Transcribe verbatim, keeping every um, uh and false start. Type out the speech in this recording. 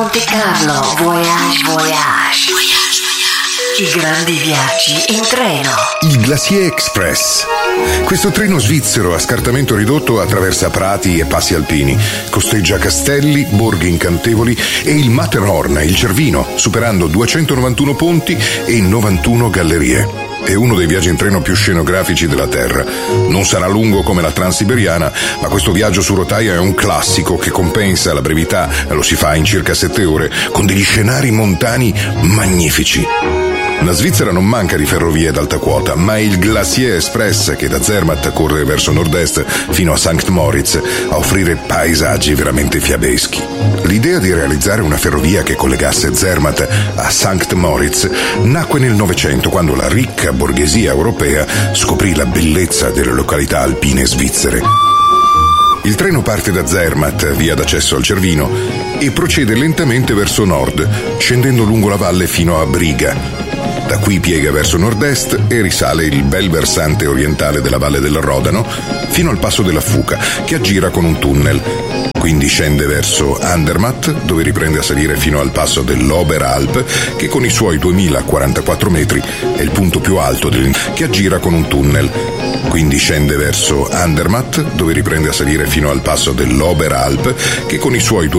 Monte Carlo, voyage, voyage. I grandi viaggi in treno. Il Glacier Express. Questo treno svizzero a scartamento ridotto attraversa prati e passi alpini, costeggia castelli, borghi incantevoli e il Matterhorn, il Cervino, superando duecentonovantuno ponti e novantuno gallerie. È uno dei viaggi in treno più scenografici della Terra. Non sarà lungo come la Transiberiana, ma questo viaggio su rotaia è un classico che compensa la brevità, lo si fa in circa sette ore, con degli scenari montani magnifici. La Svizzera non manca di ferrovie ad alta quota, ma il Glacier Express, che da Zermatt corre verso nord-est fino a Sankt Moritz, a offrire paesaggi veramente fiabeschi. L'idea di realizzare una ferrovia che collegasse Zermatt a Sankt Moritz nacque nel Novecento, quando la ricca borghesia europea scoprì la bellezza delle località alpine svizzere. Il treno parte da Zermatt, via d'accesso al Cervino, e procede lentamente verso nord, scendendo lungo la valle fino a Briga. Da qui piega verso nord-est e risale il bel versante orientale della Valle del Rodano fino al passo della Fuca, che aggira con un tunnel. Quindi scende verso Andermatt, dove riprende a salire fino al passo dell'Oberalp, che con i suoi duemilaquarantaquattro metri è il punto più alto del... che aggira con un tunnel. Quindi scende verso Andermatt, dove riprende a salire fino al passo dell'Oberalp, che con i suoi